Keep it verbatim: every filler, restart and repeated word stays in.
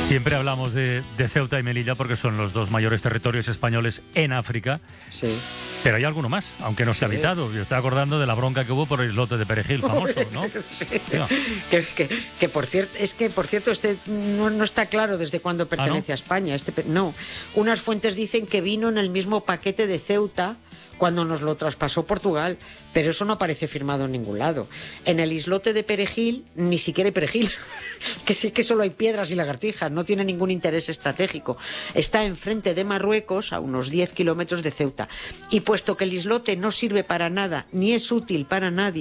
Siempre hablamos de, de Ceuta y Melilla porque son los dos mayores territorios españoles en África. Sí. Pero hay alguno más, aunque no esté Sí. habitado. Yo estoy acordando de la bronca que hubo por el islote de Perejil, famoso, ¿no? Sí. Diga. Que, que, que por cierto, es que por cierto, este no, no está claro desde cuándo pertenece ¿Ah, no? a España. Este, pe- no, unas fuentes dicen que vino en el mismo paquete de Ceuta cuando nos lo traspasó Portugal, pero eso no aparece firmado en ningún lado. En el islote de Perejil ni siquiera hay perejil. Que sí que solo hay piedras y lagartijas, no tiene ningún interés estratégico. Está enfrente de Marruecos, a unos diez kilómetros de Ceuta. Y puesto que el islote no sirve para nada, ni es útil para nadie,